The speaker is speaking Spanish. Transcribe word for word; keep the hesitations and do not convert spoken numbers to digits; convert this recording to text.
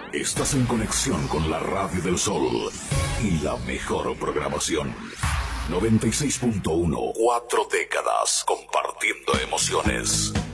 Estás en conexión con la Radio del Sol y la mejor programación. noventa y seis punto uno, cuatro décadas compartiendo emociones.